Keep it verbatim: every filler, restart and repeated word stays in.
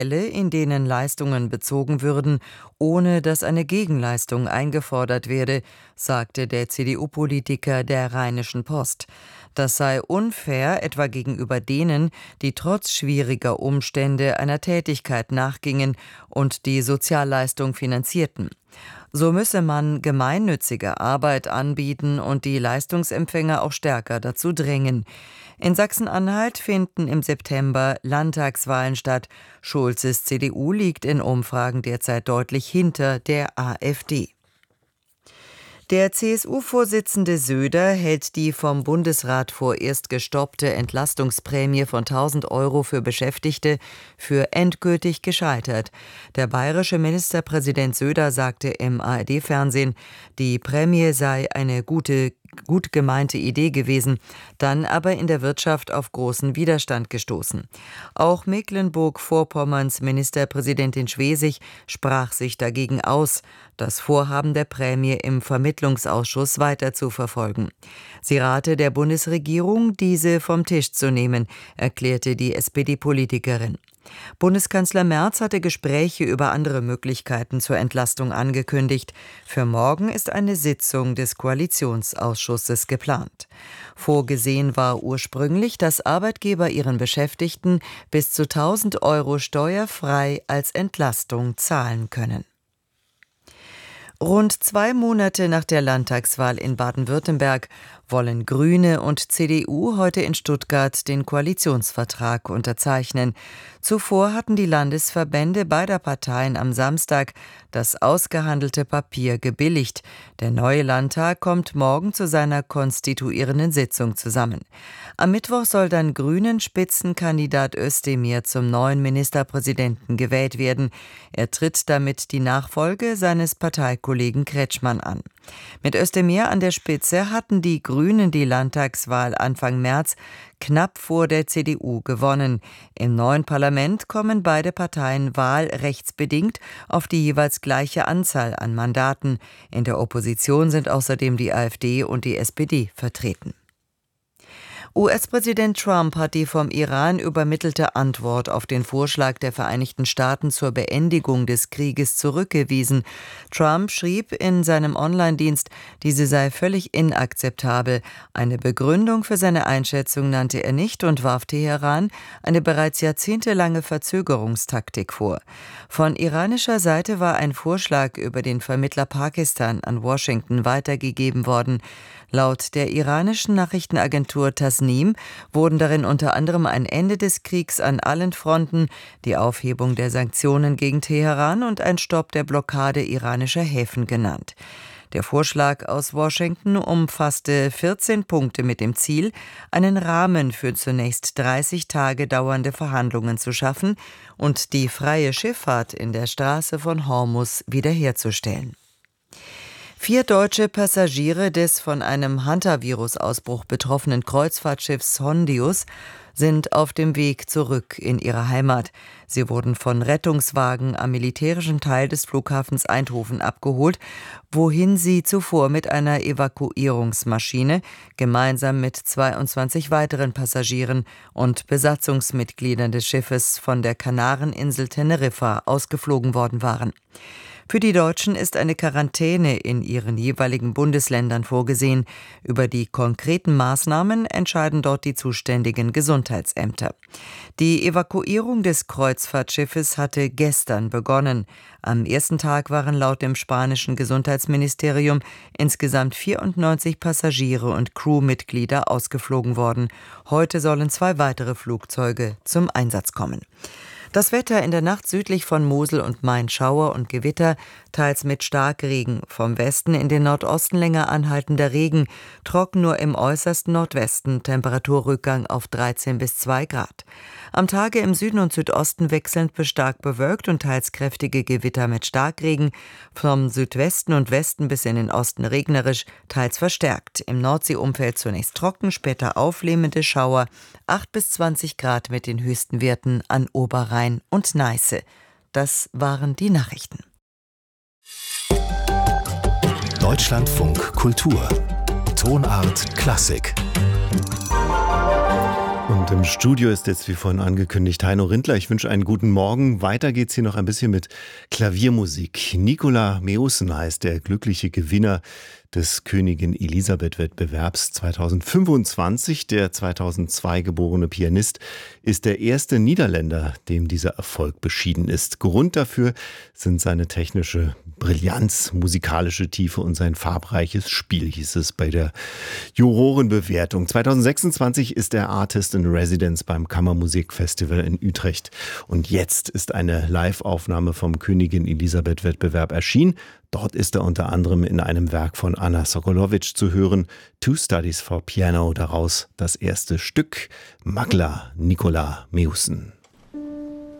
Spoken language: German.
Fälle, in denen Leistungen bezogen würden, ohne dass eine Gegenleistung eingefordert werde, sagte der C D U-Politiker der Rheinischen Post. Das sei unfair, etwa gegenüber denen, die trotz schwieriger Umstände einer Tätigkeit nachgingen und die Sozialleistung finanzierten. So müsse man gemeinnützige Arbeit anbieten und die Leistungsempfänger auch stärker dazu drängen. In Sachsen-Anhalt finden im September Landtagswahlen statt. Schulzes C D U liegt in Umfragen derzeit deutlich hinter der AfD. Der C S U-Vorsitzende Söder hält die vom Bundesrat vorerst gestoppte Entlastungsprämie von tausend Euro für Beschäftigte für endgültig gescheitert. Der bayerische Ministerpräsident Söder sagte im A R D-Fernsehen, die Prämie sei eine gute gut gemeinte Idee gewesen, dann aber in der Wirtschaft auf großen Widerstand gestoßen. Auch Mecklenburg-Vorpommerns Ministerpräsidentin Schwesig sprach sich dagegen aus, das Vorhaben der Prämie im Vermittlungsausschuss weiter zu verfolgen. Sie rate der Bundesregierung, diese vom Tisch zu nehmen, erklärte die S P D-Politikerin. Bundeskanzler Merz hatte Gespräche über andere Möglichkeiten zur Entlastung angekündigt. Für morgen ist eine Sitzung des Koalitionsausschusses geplant. Vorgesehen war ursprünglich, dass Arbeitgeber ihren Beschäftigten bis zu tausend Euro steuerfrei als Entlastung zahlen können. Rund zwei Monate nach der Landtagswahl in Baden-Württemberg wollen Grüne und C D U heute in Stuttgart den Koalitionsvertrag unterzeichnen. Zuvor hatten die Landesverbände beider Parteien am Samstag das ausgehandelte Papier gebilligt. Der neue Landtag kommt morgen zu seiner konstituierenden Sitzung zusammen. Am Mittwoch soll dann Grünen-Spitzenkandidat Özdemir zum neuen Ministerpräsidenten gewählt werden. Er tritt damit die Nachfolge seines Parteikollegen Kretschmann an. Mit Özdemir an der Spitze hatten die Grünen die Landtagswahl Anfang März knapp vor der C D U gewonnen. Im neuen Parlament kommen beide Parteien wahlrechtsbedingt auf die jeweils gleiche Anzahl an Mandaten. In der Opposition sind außerdem die AfD und die S P D vertreten. U S-Präsident Trump hat die vom Iran übermittelte Antwort auf den Vorschlag der Vereinigten Staaten zur Beendigung des Krieges zurückgewiesen. Trump schrieb in seinem Online-Dienst, diese sei völlig inakzeptabel. Eine Begründung für seine Einschätzung nannte er nicht und warf Teheran eine bereits jahrzehntelange Verzögerungstaktik vor. Von iranischer Seite war ein Vorschlag über den Vermittler Pakistan an Washington weitergegeben worden. Laut der iranischen Nachrichtenagentur Tasnim wurden darin unter anderem ein Ende des Kriegs an allen Fronten, die Aufhebung der Sanktionen gegen Teheran und ein Stopp der Blockade iranischer Häfen genannt. Der Vorschlag aus Washington umfasste vierzehn Punkte mit dem Ziel, einen Rahmen für zunächst dreißig Tage dauernde Verhandlungen zu schaffen und die freie Schifffahrt in der Straße von Hormuz wiederherzustellen. Vier deutsche Passagiere des von einem Hantavirus-Ausbruch betroffenen Kreuzfahrtschiffs Hondius sind auf dem Weg zurück in ihre Heimat. Sie wurden von Rettungswagen am militärischen Teil des Flughafens Eindhoven abgeholt, wohin sie zuvor mit einer Evakuierungsmaschine gemeinsam mit zweiundzwanzig weiteren Passagieren und Besatzungsmitgliedern des Schiffes von der Kanareninsel Teneriffa ausgeflogen worden waren. Für die Deutschen ist eine Quarantäne in ihren jeweiligen Bundesländern vorgesehen. Über die konkreten Maßnahmen entscheiden dort die zuständigen Gesundheitsämter. Die Evakuierung des Kreuzfahrtschiffes hatte gestern begonnen. Am ersten Tag waren laut dem spanischen Gesundheitsministerium insgesamt vierundneunzig Passagiere und Crewmitglieder ausgeflogen worden. Heute sollen zwei weitere Flugzeuge zum Einsatz kommen. Das Wetter in der Nacht südlich von Mosel und Main Schauer und Gewitter, teils mit Starkregen. Vom Westen in den Nordosten länger anhaltender Regen, trocken nur im äußersten Nordwesten, Temperaturrückgang auf dreizehn bis zwei Grad. Am Tage im Süden und Südosten wechselnd bis stark bewölkt und teils kräftige Gewitter mit Starkregen. Vom Südwesten und Westen bis in den Osten regnerisch, teils verstärkt. Im Nordseeumfeld zunächst trocken, später auflehmende Schauer. acht bis zwanzig Grad mit den höchsten Werten an Oberrhein und Neiße. Das waren die Nachrichten. Deutschlandfunk Kultur. Tonart Klassik. Und im Studio ist jetzt wie vorhin angekündigt Heino Rindler. Ich wünsche einen guten Morgen. Weiter geht's hier noch ein bisschen mit Klaviermusik. Nicola Meusen heißt der glückliche Gewinner des Königin Elisabeth-Wettbewerbs zweitausendfünfundzwanzig. Der zweitausendzwei geborene Pianist ist der erste Niederländer, dem dieser Erfolg beschieden ist. Grund dafür sind seine technische Brillanz, musikalische Tiefe und sein farbreiches Spiel, hieß es bei der Jurorenbewertung. zweitausendsechsundzwanzig ist er Artist in Residence beim Kammermusikfestival in Utrecht. Und jetzt ist eine Live-Aufnahme vom Königin Elisabeth-Wettbewerb erschienen. Dort ist er unter anderem in einem Werk von Anna Sokolowitsch zu hören, Two Studies for Piano, daraus das erste Stück, Magla Nicola Meusen.